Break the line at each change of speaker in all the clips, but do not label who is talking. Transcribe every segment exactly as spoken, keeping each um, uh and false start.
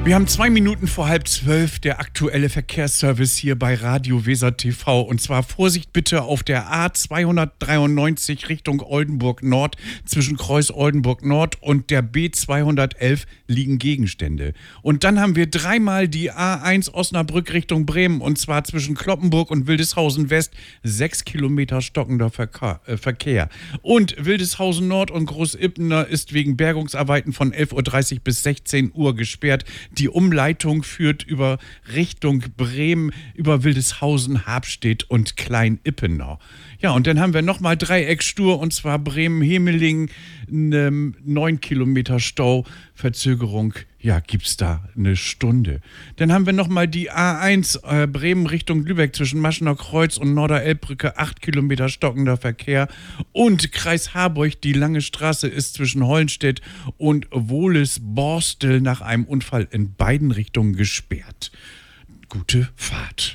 Wir haben zwei Minuten vor halb zwölf, der aktuelle Verkehrsservice hier bei Radio Weser T V. Und zwar Vorsicht bitte auf der A zweihundertdreiundneunzig Richtung Oldenburg Nord. Zwischen Kreuz Oldenburg Nord und der B zweihundertelf liegen Gegenstände. Und dann haben wir dreimal die A eins Osnabrück Richtung Bremen. Und zwar zwischen Kloppenburg und Wildeshausen West. Sechs Kilometer stockender Verkehr. Äh, Verkehr. Und Wildeshausen Nord und Großippener ist wegen Bergungsarbeiten von elf Uhr dreißig bis sechzehn Uhr gesperrt. Die Umleitung führt über Richtung Bremen, über Wildeshausen, Habstedt und Klein-Ippenau. Ja, und dann haben wir nochmal Dreieck stur, und zwar Bremen-Hemeling, ne, neun Kilometer Stau, Verzögerung, ja, gibt's da eine Stunde. Dann haben wir nochmal die A eins äh, Bremen Richtung Lübeck zwischen Maschener Kreuz und Norderelbbrücke, acht Kilometer stockender Verkehr. Und Kreis Harburg, die lange Straße ist zwischen Hollenstedt und Wohles-Borstel nach einem Unfall in beiden Richtungen gesperrt. Gute Fahrt.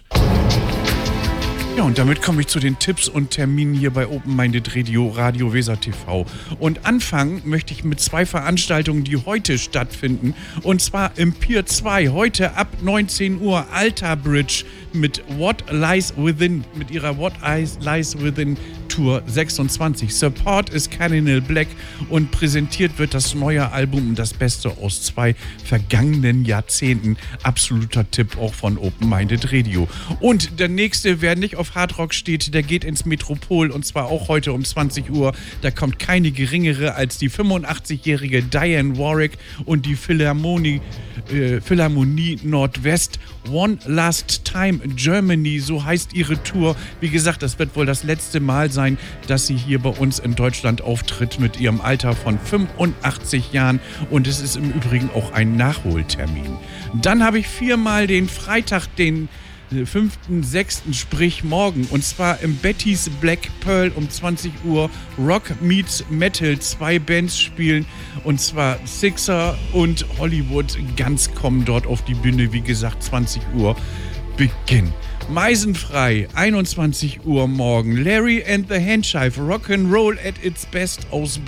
Ja, und damit komme ich zu den Tipps und Terminen hier bei Open Minded Radio, Radio Weser T V. Und anfangen möchte ich mit zwei Veranstaltungen, die heute stattfinden. Und zwar im Pier zwei, heute ab neunzehn Uhr, Alta Bridge mit What Lies Within, mit ihrer What Lies Within Tour sechsundzwanzig. Support ist Cardinal Black und präsentiert wird das neue Album und das Beste aus zwei vergangenen Jahrzehnten. Absoluter Tipp auch von Open Minded Radio. Und der nächste, wer nicht auf Hardrock steht, der geht ins Metropol, und zwar auch heute um zwanzig Uhr. Da kommt keine geringere als die fünfundachtzigjährige Diane Warwick und die Philharmonie, äh, Philharmonie Nordwest. One Last Time Germany, so heißt ihre Tour. Wie gesagt, das wird wohl das letzte Mal sein, dass sie hier bei uns in Deutschland auftritt mit ihrem Alter von fünfundachtzig Jahren, und es ist im Übrigen auch ein Nachholtermin. Dann habe ich viermal den Freitag, den fünften sechsten sprich morgen, und zwar im Betty's Black Pearl um zwanzig Uhr. Rock meets Metal, zwei Bands spielen, und zwar Sixer und Hollywood Guns kommen dort auf die Bühne. Wie gesagt, zwanzig Uhr Beginn. Meisenfrei, einundzwanzig Uhr morgen. Larry and the Handscheife, Rock'n'Roll at its best aus